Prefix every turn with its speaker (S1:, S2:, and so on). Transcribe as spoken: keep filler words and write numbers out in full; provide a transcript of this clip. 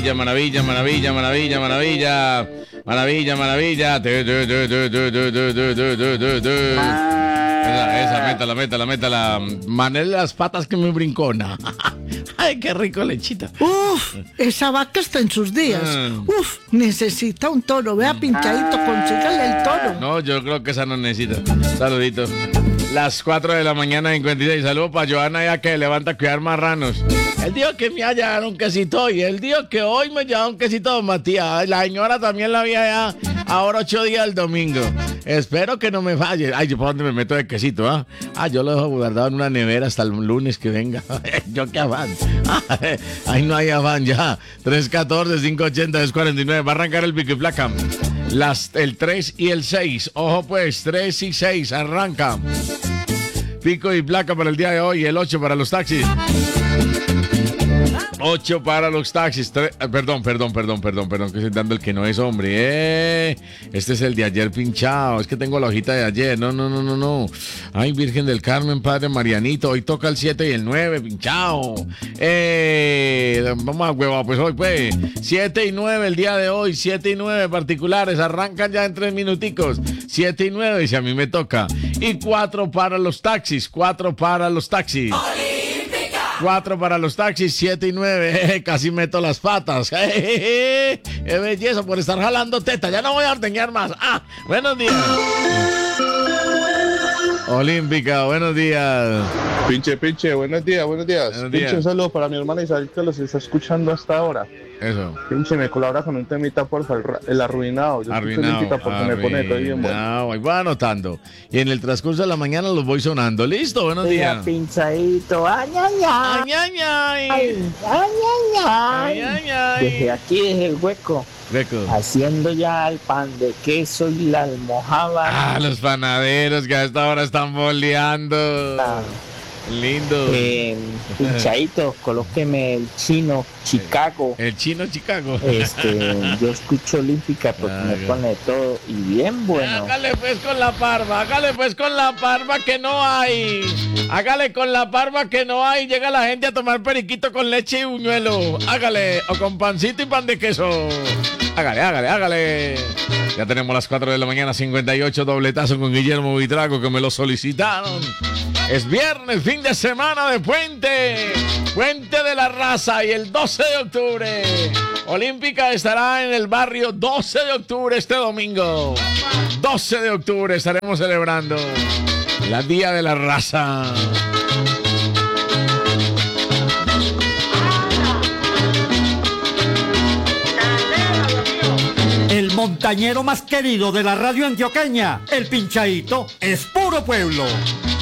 S1: maravilla, maravilla, maravilla, maravilla, maravilla, maravilla, maravilla. Tu, tu, tu, tu, tu, tu, tu, tu, tu, tu, tu. Esa, esa, métala, métala, métala. Manel las patas que me brincona. Ay, qué rico lechita.
S2: Uf, esa vaca está en sus días. Uf, necesita un toro. Vea, Pinchadito, consígale el toro.
S1: No, yo creo que esa no necesita. Saluditos. Las cuatro de la mañana, cincuenta y seis. Saludos para Joana, ya que levanta a cuidar marranos. Él dijo que me haya dado un quesito hoy. Él dijo que hoy me llevaba un quesito don Matías. La señora también la había ya ahora ocho días el domingo. Espero que no me falle. Ay, ¿yo por dónde me meto de quesito? Ah, ah yo lo dejo guardado en una nevera hasta el lunes que venga. Yo qué afán. Ay, no hay afán ya. tres catorce, cinco ochenta, dos cuarenta y nueve. Va a arrancar el pico y placa. Las, el tres y el seis. Ojo pues, tres y seis. Arranca. Pico y placa para el día de hoy. El ocho para los taxis. ocho para los taxis. tres, perdón, perdón, perdón, perdón, perdón, que estoy dando el que no es, hombre. Eh, este es el de ayer pinchado. Es que tengo la hojita de ayer. No, no, no, no, no. Ay, Virgen del Carmen, Padre Marianito. Hoy toca el siete y el nueve, pinchado. Eh, vamos a huevo, pues hoy, pues. siete y nueve el día de hoy. siete y nueve particulares. Arrancan ya en tres minuticos. siete y nueve, si a mí me toca. Y cuatro para los taxis. cuatro para los taxis. cuatro para los taxis, siete y nueve. Casi meto las patas. ¡Qué belleza por estar jalando teta! Ya no voy a ordeñar más. ¡Ah! Buenos días. Olímpica, buenos días.
S3: Pinche, pinche, buenos días, buenos días.
S1: Buenos
S3: pinche,
S1: días.
S3: un saludo para mi hermana Isabel que los está escuchando hasta ahora.
S1: Eso.
S3: Pinche, me colabora con un temita, porfa, el, ra- el arruinado. Yo escucho
S1: Arruinado.
S3: Olímpica porque me pone todo bien bueno.
S1: Arruinado. Ahí voy anotando. Y en el transcurso de la mañana los voy sonando. ¿Listo? Buenos días.
S4: Pinchadito, ay, ay,
S1: Ay,
S4: ay,
S1: ay, ay.
S4: ay, ay,
S1: Ay,
S4: ay.
S1: ay, ay.
S4: Desde aquí, desde el hueco,
S1: Reco.
S4: haciendo ya el pan de queso y la almojábana.
S1: Ah, los panaderos que a esta hora están boleando. Lindo.
S4: Eh, pinchadito, colóqueme el chino Chicago.
S1: El chino Chicago.
S4: Este, yo escucho Olímpica porque
S1: Ah,
S4: me
S1: ya.
S4: pone todo y bien bueno.
S1: Hágale pues con la parva, hágale pues con la parva que no hay. Hágale con la parva que no hay. Llega la gente a tomar periquito con leche y buñuelo. Hágale, o con pancito y pan de queso. Hágale, hágale, hágale. Ya tenemos las cuatro de la mañana, cincuenta y ocho, dobletazo con Guillermo Vitrago que me lo solicitaron. Es viernes, fin de semana de puente. Puente de la Raza y el doce de octubre. Olímpica estará en el barrio doce de octubre este domingo. doce de octubre estaremos celebrando la Día de la Raza.
S5: El montañero más querido de la radio antioqueña, el Pinchadito, es puro pueblo.